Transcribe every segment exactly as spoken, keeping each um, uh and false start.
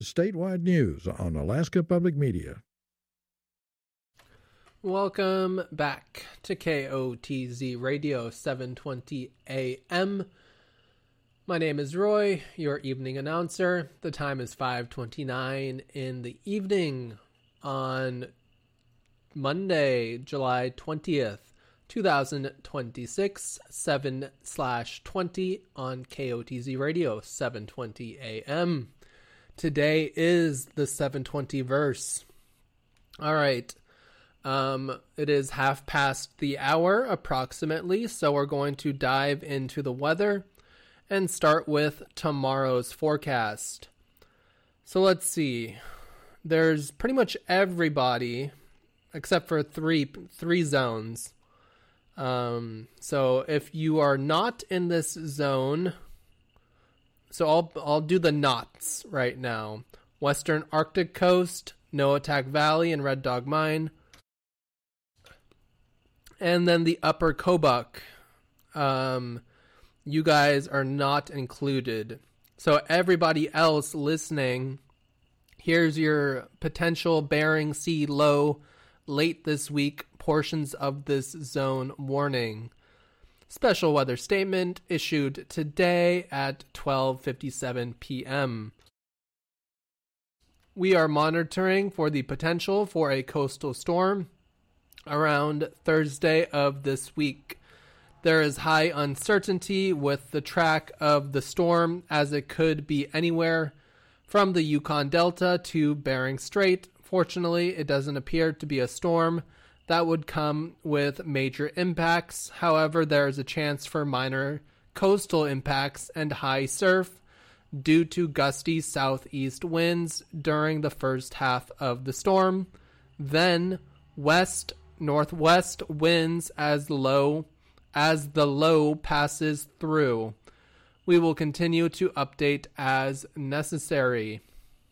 statewide news on Alaska Public Media. Welcome back to K O T Z Radio seven twenty A M. My name is Roy, your evening announcer. The time is five twenty-nine in the evening on Monday, July twentieth, twenty twenty-six, seven slash twenty on K O T Z Radio seven twenty A M. Today is the seven twenty verse. All right. Um, it is half past the hour approximately, so we're going to dive into the weather and start with tomorrow's forecast. So let's see. There's pretty much everybody except for three three zones. Um, so if you are not in this zone, so I'll I'll do the knots right now. Western Arctic coast, Noatak Valley and Red Dog Mine. And then the upper Kobuk, um, you guys are not included. So everybody else listening, here's your potential Bering Sea low late this week, portions of this zone warning. Special weather statement issued today at twelve fifty-seven p.m. We are monitoring for the potential for a coastal storm around Thursday of this week. There is high uncertainty with the track of the storm, as it could be anywhere from the Yukon Delta to Bering Strait. Fortunately, it doesn't appear to be a storm that would come with major impacts. However, there is a chance for minor coastal impacts and high surf due to gusty southeast winds during the first half of the storm. Then west northwest winds as low as the low passes through. We will continue to update as necessary.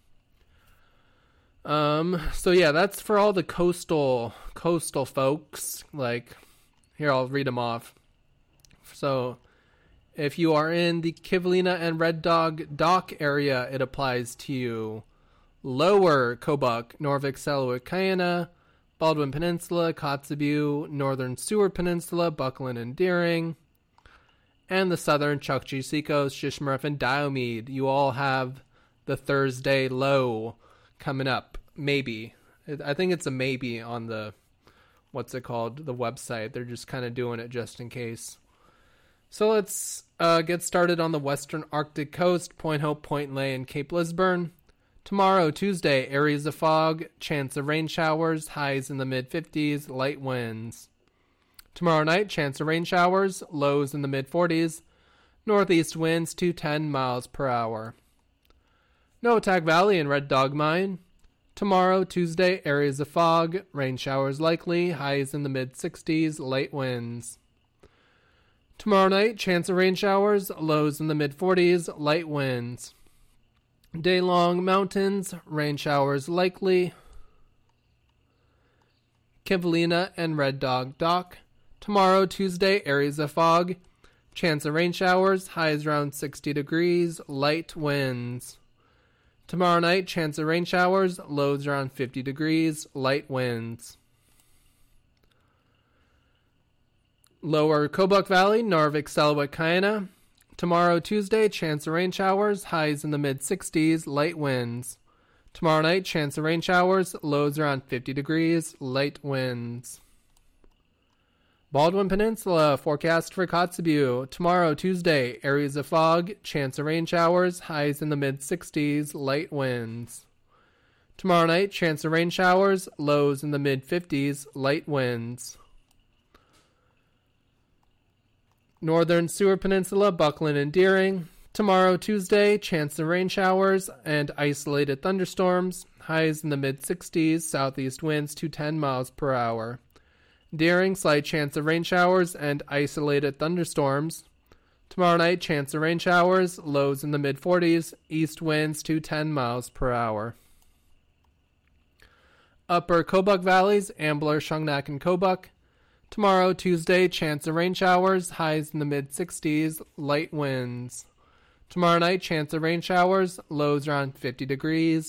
Um, so yeah, that's for all the coastal coastal folks. Like, here, I'll read them off. So, if you are in the Kivalina and Red Dog Dock area, it applies to you. Lower Kobuk, Norvik, Selawik, Kayana, Baldwin Peninsula, Kotzebue, Northern Seward Peninsula, Buckland and Deering, and the southern Chukchi, Seacoast, Shishmaref, and Diomede. You all have the Thursday low coming up. Maybe. I think it's a maybe on the, what's it called, the website. They're just kind of doing it just in case. So let's uh, get started on the western Arctic coast, Point Hope, Point Lay, and Cape Lisburne. Tomorrow, Tuesday, areas of fog, chance of rain showers, highs in the mid fifties, light winds. Tomorrow night, chance of rain showers, lows in the mid forties, northeast winds to ten miles per hour. Noatak Valley and Red Dog Mine. Tomorrow, Tuesday, areas of fog, rain showers likely, highs in the mid sixties, light winds. Tomorrow night, chance of rain showers, lows in the mid forties, light winds. Day long mountains, rain showers likely. Kivalina and Red Dog Dock. Tomorrow, Tuesday, areas of fog, chance of rain showers, highs around sixty degrees, light winds. Tomorrow night, chance of rain showers, lows around fifty degrees, light winds. Lower Kobuk Valley, Narvik, Selawik, Kayana. Tomorrow, Tuesday, chance of rain showers, highs in the mid sixties, light winds. Tomorrow night, chance of rain showers, lows around fifty degrees, light winds. Baldwin Peninsula, forecast for Kotzebue. Tomorrow, Tuesday, areas of fog, chance of rain showers, highs in the mid sixties, light winds. Tomorrow night, chance of rain showers, lows in the mid fifties, light winds. Northern Seward Peninsula, Buckland and Deering. Tomorrow, Tuesday, chance of rain showers and isolated thunderstorms. Highs in the mid sixties, southeast winds to ten miles per hour. Deering, slight chance of rain showers and isolated thunderstorms. Tomorrow night, chance of rain showers, lows in the mid forties, east winds to ten miles per hour. Upper Kobuk Valleys, Ambler, Shungnak, and Kobuk. Tomorrow, Tuesday, chance of rain showers, highs in the mid sixties, light winds. Tomorrow night, chance of rain showers, lows around fifty degrees.